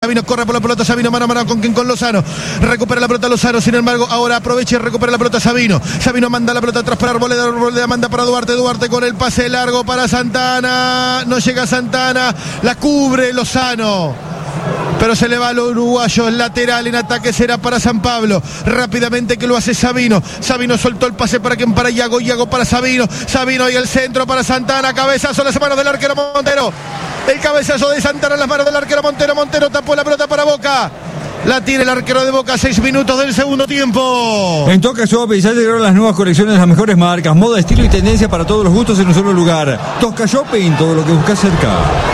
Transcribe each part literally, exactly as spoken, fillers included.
Sabino corre por la pelota, Sabino mano a mano con, con Lozano. Recupera la pelota Lozano, sin embargo, ahora aprovecha y recupera la pelota Sabino. Sabino manda la pelota atrás para Arboleda, Arboleda manda para Duarte, Duarte con el pase largo para Santana. No llega Santana, la cubre Lozano. Pero se le va a los uruguayos, lateral en ataque será para San Pablo. Rápidamente que lo hace Sabino. Sabino soltó el pase para quien, para Iago, Iago para Sabino. Sabino y el centro para Santana. Cabezazo en las manos del arquero Montero. El cabezazo de Santana en las manos del arquero Montero. Montero tapó la pelota para Boca. La tiene el arquero de Boca, seis minutos del segundo tiempo. En Toca Shop ya llegaron las nuevas colecciones de las mejores marcas, moda, estilo y tendencia para todos los gustos en un solo lugar. Toca Shopping, todo lo que buscas cerca.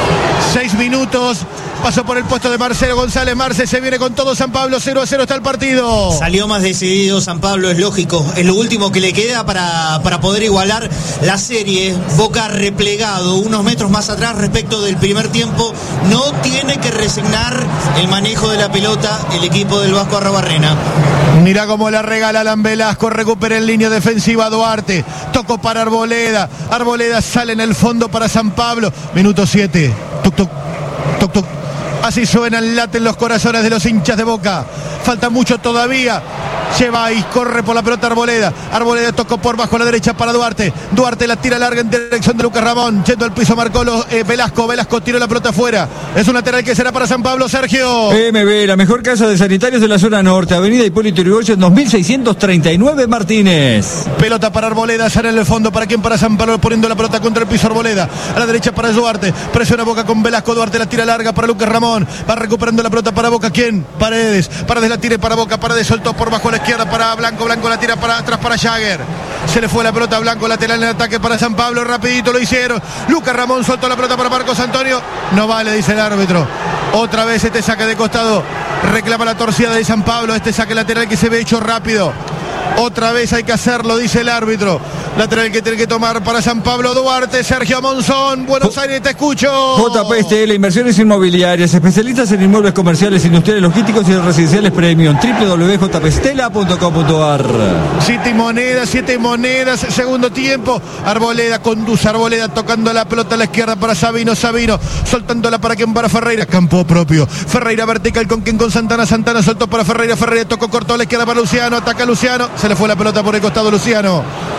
Seis minutos, pasó por el puesto de Marcelo González. Marce se viene con todo San Pablo, cero a cero está el partido. Salió más decidido San Pablo, es lógico. Es lo último que le queda para, para poder igualar la serie. Boca replegado, unos metros más atrás respecto del primer tiempo. No tiene que resignar el manejo de la pelota el equipo del Vasco Arrobarrena. Mira cómo la regala Alan Velasco, recupera en línea defensiva Duarte, tocó para Arboleda, Arboleda sale en el fondo para San Pablo, minuto siete, tuc tuc, tuc tuc, así suenan, laten los corazones de los hinchas de Boca, falta mucho todavía. Lleva y corre por la pelota Arboleda. Arboleda tocó por bajo a la derecha para Duarte. Duarte la tira larga en dirección de Lucas Ramón. Yendo al piso marcó los, eh, Velasco. Velasco tiró la pelota afuera. Es un lateral que será para San Pablo, Sergio. M B, la mejor casa de sanitarios de la zona norte. Avenida Hipólito Yrigoyen, dos mil seiscientos treinta y nueve Martínez. Pelota para Arboleda. Sale en el fondo. ¿Para quién? Para San Pablo. Poniendo la pelota contra el piso Arboleda. A la derecha para Duarte. Presiona Boca con Velasco. Duarte la tira larga para Lucas Ramón. Va recuperando la pelota para Boca. ¿Quién? Paredes. Paredes la tira para Boca. Paredes soltó por bajo a la izquierda para Blanco. Blanco la tira para atrás para Jagger. Se le fue la pelota a Blanco, lateral en ataque para San Pablo. Rapidito lo hicieron. Lucas Ramón soltó la pelota para Marcos Antonio. No vale, dice el árbitro. Otra vez este saque de costado. Reclama la torcida de San Pablo. Este saque lateral que se ve hecho rápido. Otra vez hay que hacerlo, dice el árbitro. Lateral que tiene que tomar para San Pablo. Duarte, Sergio Monzón, Buenos Aires, te escucho. J P S T L, inversiones inmobiliarias, especialistas en inmuebles comerciales, industriales, logísticos y residenciales premium. doble u doble u doble u punto j p stela punto com punto a r. Siete monedas, siete monedas, segundo tiempo. Arboleda conduce, Arboleda tocando la pelota a la izquierda para Sabino, Sabino soltándola para quien, para Ferreira, campo propio. Ferreira vertical con quien, con Santana, Santana soltó para Ferreira, Ferreira tocó corto a la izquierda para Luciano, ataca Luciano, se le fue la pelota por el costado Luciano.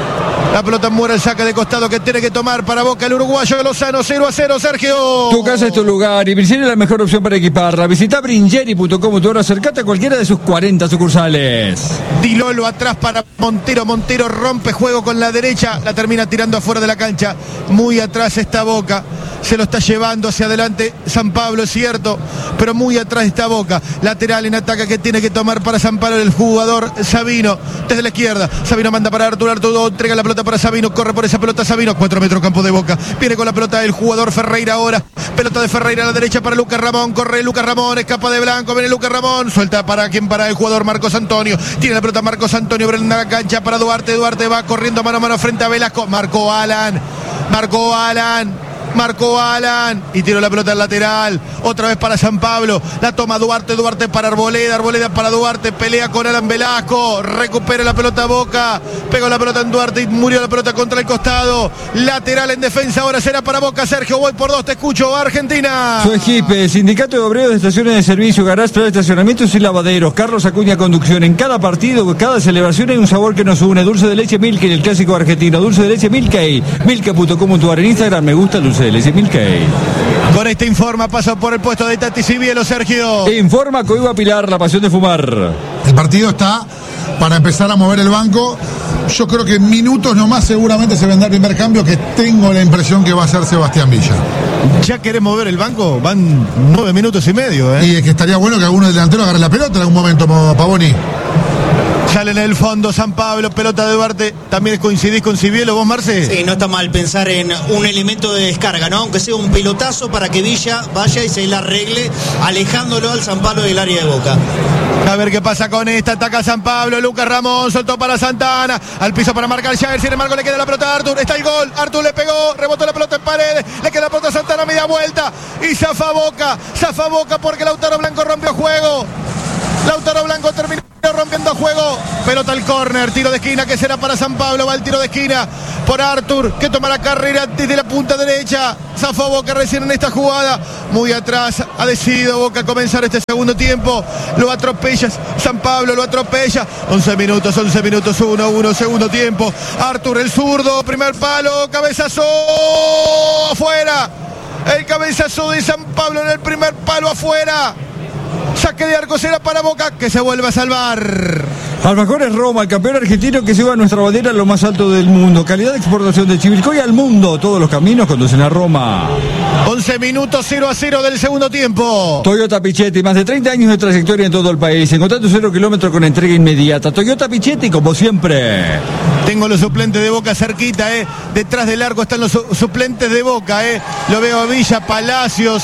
La pelota muere, el saque de costado que tiene que tomar para Boca el uruguayo de Lozano, cero a cero, Sergio. Tu casa es tu lugar y Bringeri es la mejor opción para equiparla. Visita bringeri punto com punto a r, acercate a cualquiera de sus cuarenta sucursales. Dilolo atrás para Montero, Montero rompe juego con la derecha, la termina tirando afuera de la cancha. Muy atrás está Boca, se lo está llevando hacia adelante San Pablo, es cierto, pero muy atrás está Boca. Lateral en ataque que tiene que tomar para San Pablo el jugador Sabino, desde la izquierda. Sabino manda para Arturo, Arturo entrega la pelota para Sabino, corre por esa pelota Sabino, cuatro metros campo de Boca, viene con la pelota el jugador Ferreira ahora, pelota de Ferreira a la derecha para Lucas Ramón, corre Lucas Ramón, escapa de Blanco, viene Lucas Ramón, suelta para quien, para el jugador Marcos Antonio, tiene la pelota Marcos Antonio, brenda la cancha para Duarte, Duarte va corriendo mano a mano frente a Velasco, marcó Alan, marcó Alan, marcó Alan y tiró la pelota al lateral, otra vez para San Pablo, la toma Duarte, Duarte para Arboleda, Arboleda para Duarte, pelea con Alan Velasco, recupera la pelota a Boca, pegó la pelota en Duarte y murió la pelota contra el costado, lateral en defensa, ahora será para Boca, Sergio, voy por dos, te escucho, Argentina. Su equipo, Sindicato de Obreros de Estaciones de Servicio, garage, plaza de estacionamientos y lavaderos, Carlos Acuña Conducción, en cada partido, cada celebración hay un sabor que nos une, dulce de leche Milky, el clásico argentino, dulce de leche Milky, milka punto com punto a r, en Instagram, me gusta dulce de leche Milky. Con este informa, pasa por el puesto de Tati Cibielo, Sergio. Informa Coiba Pilar, la pasión de fumar. El partido está para empezar a mover el banco. Yo creo que en minutos nomás seguramente se vendrá el primer cambio, que tengo la impresión que va a ser Sebastián Villa. ¿Ya querés mover el banco? Van nueve minutos y medio, ¿eh? Y es que estaría bueno que alguno delantero agarre la pelota en algún momento, Pavoni. Sale en el fondo San Pablo, pelota de Duarte. ¿También coincidís con Cibielo vos, Marce? Sí, no está mal pensar en un elemento de descarga, ¿no? Aunque sea un pelotazo para que Villa vaya y se la arregle, alejándolo al San Pablo del área de Boca. A ver qué pasa con esta, ataca San Pablo, Lucas Ramón, soltó para Santana, al piso para marcar Jagger, sin embargo le queda la pelota a Artur, está el gol, Artur le pegó, rebotó la pelota en Paredes, le queda la pelota a Santana, media vuelta, y zafa Boca, zafa Boca porque Lautaro Blanco rompió juego, Lautaro Blanco terminó rompiendo juego, pelota al córner, tiro de esquina que será para San Pablo, va el tiro de esquina por Artur, que toma la carrera desde la punta derecha, zafó Boca recién en esta jugada, muy atrás, ha decidido Boca comenzar este segundo tiempo, lo atropella San Pablo, lo atropella, once minutos, once minutos, uno uno, segundo tiempo, Artur el zurdo, primer palo, cabezazo, afuera, el cabezazo de San Pablo en el primer palo afuera, saque de arco será para Boca, que se vuelve a salvar. Alfajores Roma, el campeón argentino que lleva nuestra bandera a lo más alto del mundo. Calidad de exportación de Chivilcoy al mundo. Todos los caminos conducen a Roma. once minutos, cero a cero del segundo tiempo. Toyota Pichetti, más de treinta años de trayectoria en todo el país. Encontrá tu cero kilómetro con entrega inmediata. Toyota Pichetti, como siempre. Tengo los suplentes de Boca cerquita, eh. Detrás del arco están los su suplentes de Boca, eh. Lo veo a Villa, Palacios,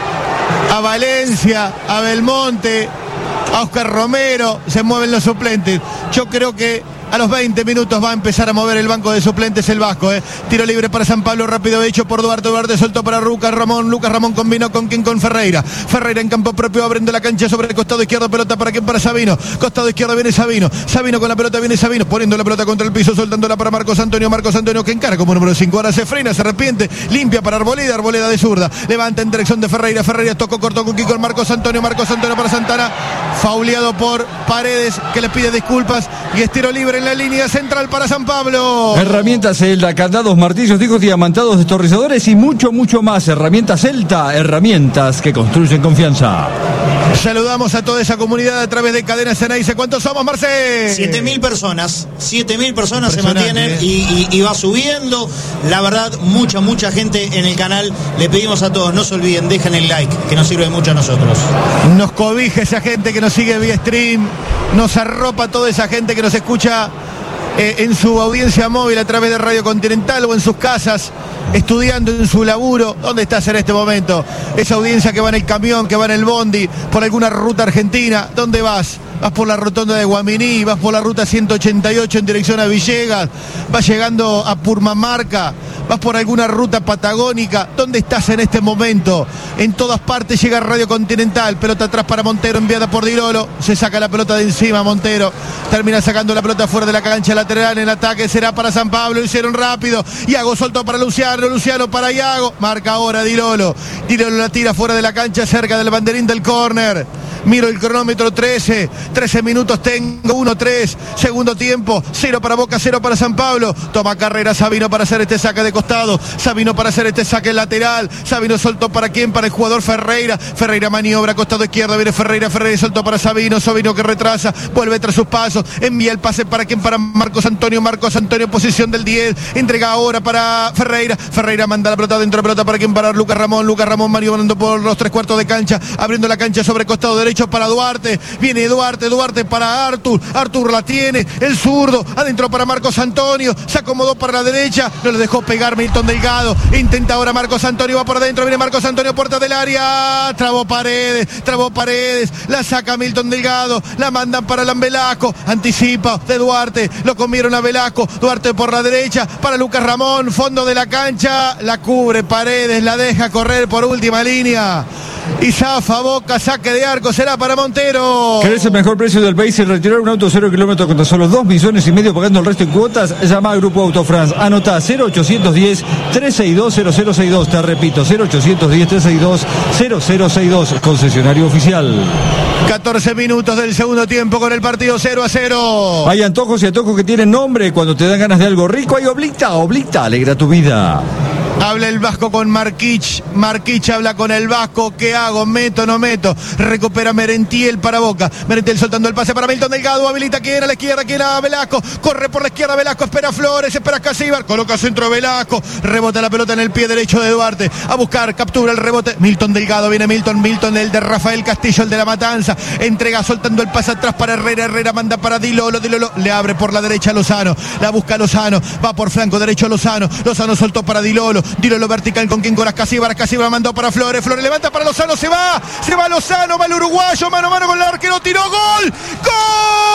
a Valencia, a Belmonte, a Oscar Romero, se mueven los suplentes. Yo creo que a los veinte minutos va a empezar a mover el banco de suplentes el Vasco, eh. Tiro libre para San Pablo, rápido hecho por Duarte, Duarte soltó para Lucas Ramón, Lucas Ramón combinó con quien, con Ferreira, Ferreira en campo propio abriendo la cancha sobre el costado izquierdo, pelota para quien, para Sabino, costado izquierdo viene Sabino, Sabino con la pelota viene Sabino, poniendo la pelota contra el piso, soltándola para Marcos Antonio, Marcos Antonio que encara como número cinco, ahora se frena, se arrepiente, limpia para Arboleda, Arboleda de zurda, levanta en dirección de Ferreira, Ferreira tocó corto con Kiko, Marcos Antonio, Marcos Antonio para Santana, fauleado por Paredes, que le pide disculpas, y es tiro libre en la línea central para San Pablo. Herramientas Celta, candados, martillos, discos diamantados, destornilladores y mucho, mucho más. Herramientas Celta, herramientas que construyen confianza. Saludamos a toda esa comunidad a través de Cadena Ceneice. ¿Cuántos somos, Marcé? siete mil personas, siete mil personas se mantienen, ¿eh? y, y, y va subiendo. La verdad, mucha, mucha gente en el canal. Le pedimos a todos, no se olviden, dejen el like, que nos sirve mucho a nosotros. Nos cobija esa gente que nos sigue vía stream, nos arropa toda esa gente que nos escucha eh, en su audiencia móvil a través de Radio Continental o en sus casas, estudiando en su laburo. ¿Dónde estás en este momento? Esa audiencia que va en el camión, que va en el bondi, por alguna ruta argentina. ¿Dónde vas? Vas por la rotonda de Guaminí, vas por la ruta ciento ochenta y ocho en dirección a Villegas, vas llegando a Purmamarca, vas por alguna ruta patagónica. ¿Dónde estás en este momento? En todas partes llega Radio Continental, pelota atrás para Montero, enviada por Dilolo, se saca la pelota de encima Montero, termina sacando la pelota fuera de la cancha lateral, en ataque será para San Pablo, lo hicieron rápido, Iago soltó para Luciano, Luciano para Iago, marca ahora Dilolo, Dilolo la tira fuera de la cancha cerca del banderín del córner. Miro el cronómetro, trece, trece minutos tengo, uno tres, segundo tiempo, cero para Boca, cero para San Pablo, toma carrera Sabino para hacer este saque de costado, Sabino para hacer este saque lateral, Sabino soltó para quién, para el jugador Ferreira, Ferreira maniobra, costado izquierdo, viene Ferreira, Ferreira soltó para Sabino, Sabino que retrasa, vuelve tras sus pasos, envía el pase para quién, para Marcos Antonio, Marcos Antonio, posición del diez, entrega ahora para Ferreira, Ferreira manda la pelota dentro, pelota para quién, para Lucas Ramón, Lucas Ramón maniobrando por los tres cuartos de cancha, abriendo la cancha sobre costado derecho, para Duarte, viene Duarte, Duarte para Artur, Artur la tiene, el zurdo, adentro para Marcos Antonio, se acomodó para la derecha, no le dejó pegar Milton Delgado, intenta ahora Marcos Antonio, va por adentro, viene Marcos Antonio, puerta del área, trabó Paredes, trabó Paredes, la saca Milton Delgado, la mandan para Alan Velasco, anticipa de Duarte, lo comieron a Velasco, Duarte por la derecha, para Lucas Ramón, fondo de la cancha, la cubre Paredes, la deja correr por última línea. Y zafa Boca, saque de arco, será para Montero. ¿Querés el mejor precio del país y retirar un auto cero kilómetros con tan solo dos millones y medio pagando el resto en cuotas? Llama a Grupo Autofrance. Anotá cero ochocientos diez, trescientos sesenta y dos, cero cero sesenta y dos. Te repito, cero ochocientos diez, trescientos sesenta y dos, cero cero sesenta y dos. Concesionario oficial. catorce minutos del segundo tiempo con el partido cero a cero. Hay antojos y antojos que tienen nombre. Cuando te dan ganas de algo rico, hay Oblita. Oblita alegra tu vida. Habla el Vasco con Marquich, Marquich habla con el Vasco, ¿qué hago? ¿Meto o no meto? Recupera Merentiel para Boca, Merentiel soltando el pase para Milton Delgado, habilita quién a la izquierda, quién a Velasco, corre por la izquierda Velasco, espera Flores, espera Casíbar, coloca centro Velasco, rebota la pelota en el pie derecho de Duarte, a buscar, captura el rebote, Milton Delgado, viene Milton, Milton el de Rafael Castillo, el de la Matanza, entrega soltando el pase atrás para Herrera, Herrera manda para Dilolo, Dilolo le abre por la derecha a Lozano, la busca Lozano, va por flanco derecho Lozano, Lozano soltó para Dilolo, Dilolo vertical con quien, con Casíbar, Casíbar mandó para Flores, Flores levanta para Lozano, se va, se va Lozano, va el uruguayo, mano a mano con el arquero, tiró, gol, gol.